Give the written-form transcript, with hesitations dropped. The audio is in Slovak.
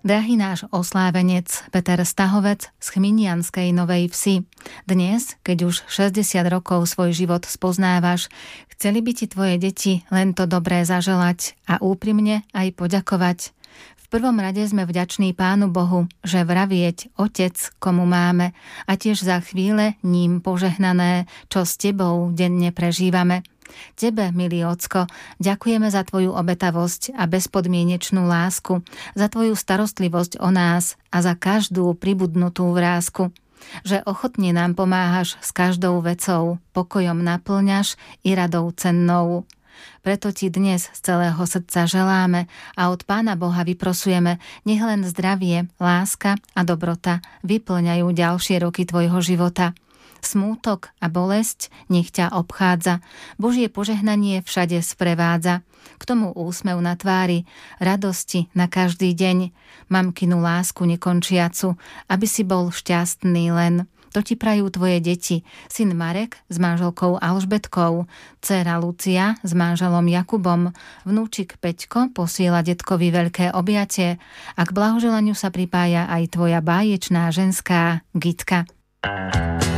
Drahý náš oslávenec Peter Stahovec z Chminianskej Novej Vsi. Dnes, keď už 60 rokov svoj život spoznávaš, chceli by ti tvoje deti len to dobré zaželať a úprimne aj poďakovať. V prvom rade sme vďační Pánu Bohu, že vravieť Otec, komu máme, a tiež za chvíle ním požehnané, čo s tebou denne prežívame. Tebe, milý Ocko, ďakujeme za tvoju obetavosť a bezpodmienečnú lásku, za tvoju starostlivosť o nás a za každú pribudnutú vrásku. Že ochotne nám pomáhaš s každou vecou, pokojom naplňaš i radou cennou. Preto ti dnes z celého srdca želáme a od Pána Boha vyprosujeme, nech len zdravie, láska a dobrota vyplňajú ďalšie roky tvojho života. Smútok a bolesť nech ťa obchádza, Božie požehnanie všade sprevádza. K tomu úsmev na tvári, radosti na každý deň, mamkinu lásku nekončiacu, aby si bol šťastný len. To ti prajú tvoje deti, syn Marek s manželkou Alžbetkou, dcéra Lucia s manželom Jakubom, vnúčik Peťko posiela detkovi veľké objatie a k blahoželaniu sa pripája aj tvoja báječná ženská Gitka.